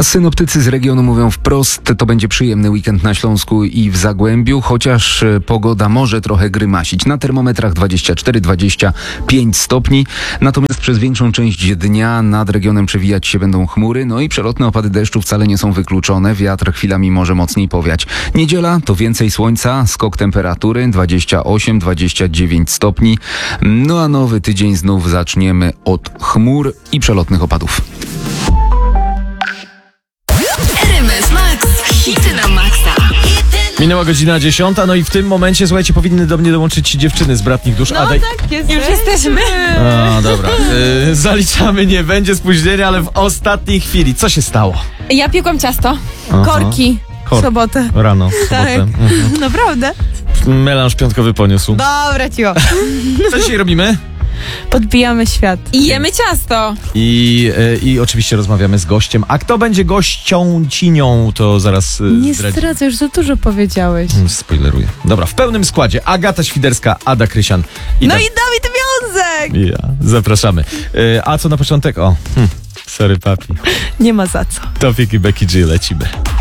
A synoptycy z regionu mówią wprost, to będzie przyjemny weekend na Śląsku i w Zagłębiu, chociaż pogoda może trochę grymasić. Na termometrach 24-25 stopni, natomiast przez większą część dnia nad regionem przewijać się będą chmury, no i przelotne opady deszczu wcale nie są wykluczone, wiatr chwilami może mocniej powiać. Niedziela to więcej słońca, skok temperatury 28-29 stopni, no a nowy tydzień znów zaczniemy od chmur i przelotnych opadów. RMF Max, hity na maksa. Minęła godzina 10, no i w tym momencie, słuchajcie, powinny do mnie dołączyć dziewczyny z Bratnich Dusz. No Ada... tak, już jesteśmy. A, dobra. Zaliczamy, nie będzie spóźnienia, ale w ostatniej chwili. Co się stało? Ja piekłam ciasto. Aha. Korki. W sobotę. Rano, w Tak. sobotę. Naprawdę? Melanż piątkowy poniósł. Dobra, cicho. Co dzisiaj robimy? Podbijamy świat. I jemy ciasto. I oczywiście rozmawiamy z gościem. A kto będzie gością-cinią, to zaraz Nie zdradzi. zdradzę, już za dużo powiedziałeś. Spoileruję. Dobra, w pełnym składzie. Agata Świderska, Ada Krysian. No i Dawid Wiązek! Ja, zapraszamy. A co na początek? Sorry papi. Nie ma za co. Tofik i Becky G, lecimy.